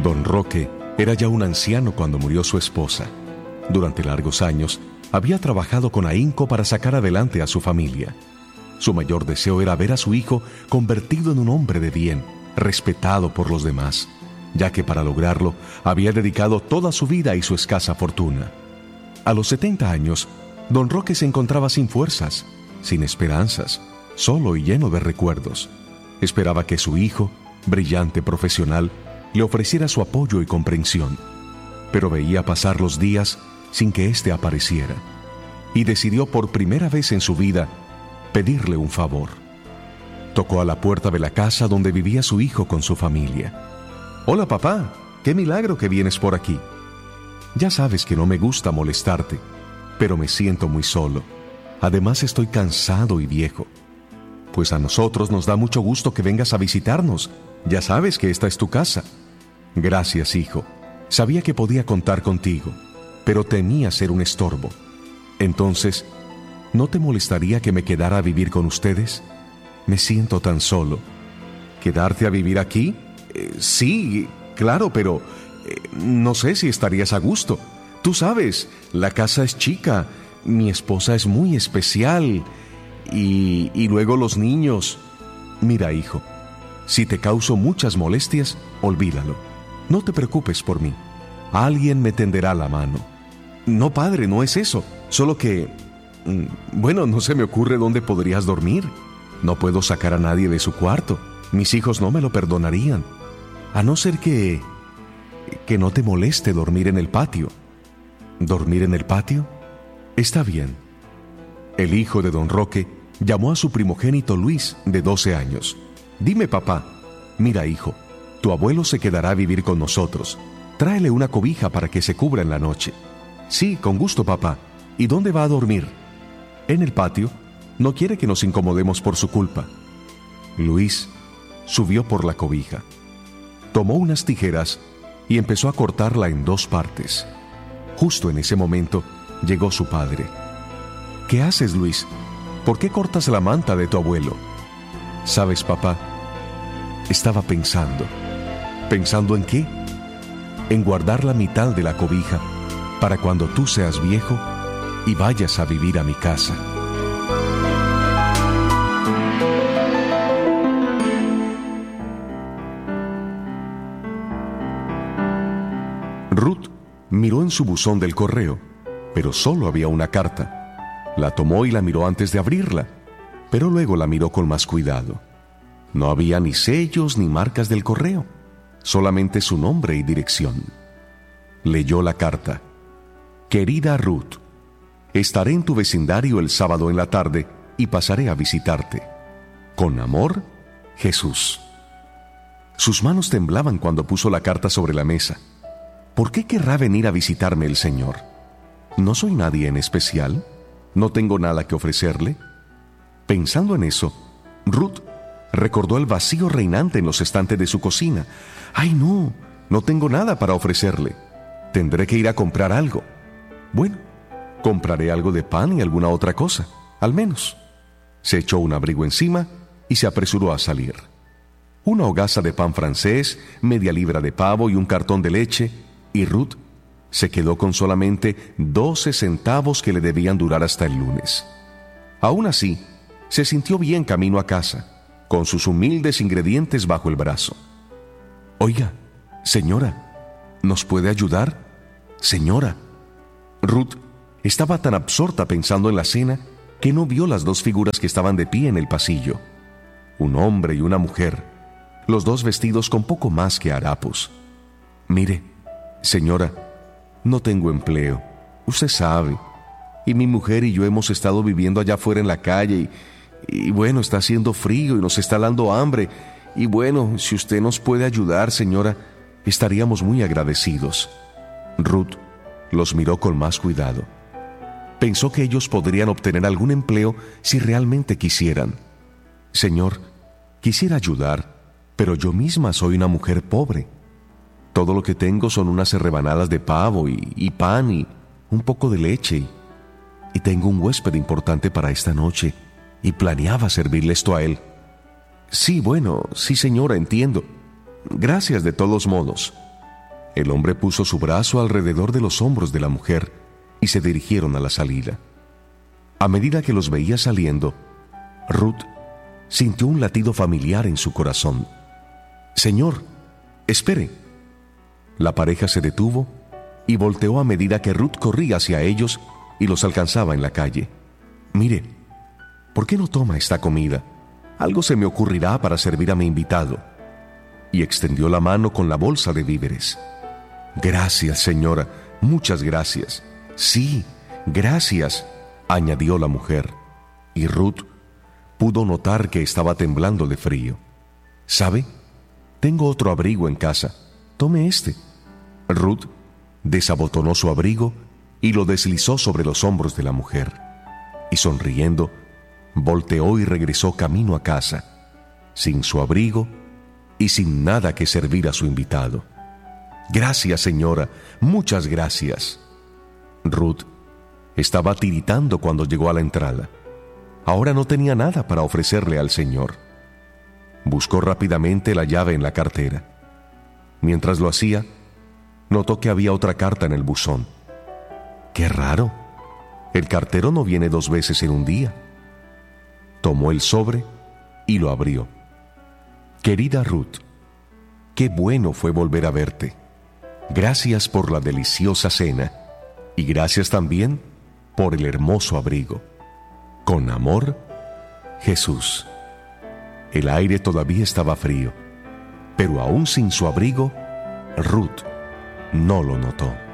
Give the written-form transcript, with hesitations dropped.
Don Roque era ya un anciano cuando murió su esposa. Durante largos años, había trabajado con ahínco para sacar adelante a su familia. Su mayor deseo era ver a su hijo convertido en un hombre de bien, respetado por los demás, ya que para lograrlo había dedicado toda su vida y su escasa fortuna. A los 70 años, Don Roque se encontraba sin fuerzas, sin esperanzas, solo y lleno de recuerdos. Esperaba que su hijo, brillante profesional, le ofreciera su apoyo y comprensión, pero veía pasar los días sin que éste apareciera, y decidió por primera vez en su vida pedirle un favor. Tocó a la puerta de la casa donde vivía su hijo con su familia. «Hola, papá, qué milagro que vienes por aquí. Ya sabes que no me gusta molestarte, pero me siento muy solo. Además estoy cansado y viejo. Pues a nosotros nos da mucho gusto que vengas a visitarnos. Ya sabes que esta es tu casa». «Gracias, hijo. Sabía que podía contar contigo, pero temía ser un estorbo. Entonces, ¿no te molestaría que me quedara a vivir con ustedes? Me siento tan solo». «¿Quedarte a vivir aquí? Sí, claro, pero no sé si estarías a gusto. Tú sabes, la casa es chica, mi esposa es muy especial y luego los niños». «Mira, hijo, si te causo muchas molestias, olvídalo. No te preocupes por mí. Alguien me tenderá la mano». «No, padre, no es eso. Solo que, no se me ocurre dónde podrías dormir. No puedo sacar a nadie de su cuarto. Mis hijos no me lo perdonarían. A no ser que no te moleste dormir en el patio». «¿Dormir en el patio? Está bien». El hijo de Don Roque llamó a su primogénito Luis, de 12 años. «Dime, papá». «Mira, hijo, tu abuelo se quedará a vivir con nosotros. Tráele una cobija para que se cubra en la noche». «Sí, con gusto, papá. ¿Y dónde va a dormir?» «En el patio. No quiere que nos incomodemos por su culpa». Luis subió por la cobija, tomó unas tijeras y empezó a cortarla en 2 partes. Justo en ese momento llegó su padre. «¿Qué haces, Luis? ¿Por qué cortas la manta de tu abuelo?» «¿Sabes, papá? Estaba pensando». «¿Pensando en qué?» «En guardar la mitad de la cobija para cuando tú seas viejo y vayas a vivir a mi casa». Ruth miró en su buzón del correo, pero solo había una carta. La tomó y la miró antes de abrirla, pero luego la miró con más cuidado. No había ni sellos ni marcas del correo, solamente su nombre y dirección. Leyó la carta. «Querida Ruth, estaré en tu vecindario el sábado en la tarde y pasaré a visitarte. Con amor, Jesús». Sus manos temblaban cuando puso la carta sobre la mesa. ¿Por qué querrá venir a visitarme el Señor? ¿No soy nadie en especial? ¿No tengo nada que ofrecerle? Pensando en eso, Ruth recordó el vacío reinante en los estantes de su cocina. «Ay, no tengo nada para ofrecerle. Tendré que ir a comprar algo. Bueno, compraré algo de pan y alguna otra cosa, al menos». Se echó un abrigo encima y se apresuró a salir. Una hogaza de pan francés, media libra de pavo y un cartón de leche, y Ruth se quedó con solamente 12 centavos que le debían durar hasta el lunes. Aún así, se sintió bien camino a casa, con sus humildes ingredientes bajo el brazo. «Oiga, señora, ¿nos puede ayudar? Señora». Ruth estaba tan absorta pensando en la cena que no vio las 2 figuras que estaban de pie en el pasillo. Un hombre y una mujer, los 2 vestidos con poco más que harapos. «Mire, señora, no tengo empleo, usted sabe, y mi mujer y yo hemos estado viviendo allá afuera en la calle y bueno, está haciendo frío y nos está dando hambre, y bueno, si usted nos puede ayudar, señora, estaríamos muy agradecidos». Ruth los miró con más cuidado. Pensó que ellos podrían obtener algún empleo si realmente quisieran. «Señor, quisiera ayudar, pero yo misma soy una mujer pobre. Todo lo que tengo son unas rebanadas de pavo y pan y un poco de leche. Y tengo un huésped importante para esta noche y planeaba servirle esto a él». «Sí, bueno, sí, señora, entiendo. Gracias de todos modos». El hombre puso su brazo alrededor de los hombros de la mujer y se dirigieron a la salida. A medida que los veía saliendo, Ruth sintió un latido familiar en su corazón. «Señor, espere». La pareja se detuvo y volteó a medida que Ruth corría hacia ellos y los alcanzaba en la calle. «Mire, ¿por qué no toma esta comida? Algo se me ocurrirá para servir a mi invitado». Y extendió la mano con la bolsa de víveres. «Gracias, señora, muchas gracias». «Sí, gracias», añadió la mujer, y Ruth pudo notar que estaba temblando de frío. «¿Sabe? Tengo otro abrigo en casa. Tome este». Ruth desabotonó su abrigo y lo deslizó sobre los hombros de la mujer, y sonriendo, volteó y regresó camino a casa, sin su abrigo y sin nada que servir a su invitado. «Gracias, señora, muchas gracias». Ruth estaba tiritando cuando llegó a la entrada. Ahora no tenía nada para ofrecerle al Señor. Buscó rápidamente la llave en la cartera. Mientras lo hacía, notó que había otra carta en el buzón. ¡Qué raro! El cartero no viene 2 veces en un día. Tomó el sobre y lo abrió. «Querida Ruth, qué bueno fue volver a verte. Gracias por la deliciosa cena y gracias también por el hermoso abrigo. Con amor, Jesús». El aire todavía estaba frío, pero aún sin su abrigo, Ruth no lo notó.